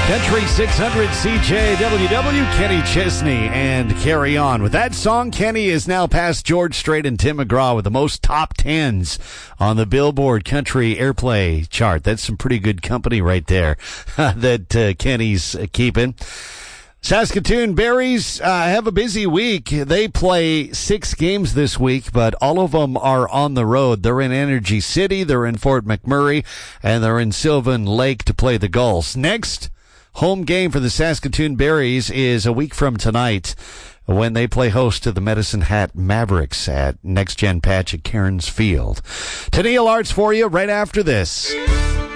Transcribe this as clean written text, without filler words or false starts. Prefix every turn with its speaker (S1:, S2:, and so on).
S1: Country 600 CJWW, Kenny Chesney, and Carry On. With that song, Kenny is now past George Strait and Tim McGraw with the most top tens on the Billboard Country Airplay chart. That's some pretty good company right there that Kenny's keeping. Saskatoon Berries have a busy week. They play 6 games this week, but all of them are on the road. They're in Energy City, they're in Fort McMurray, and they're in Sylvan Lake to play the Gulls. Next home game for the Saskatoon Berries is a week from tonight when they play host to the Medicine Hat Mavericks at Next Gen Patch at Cairns Field. Tennille Arts for you right after this.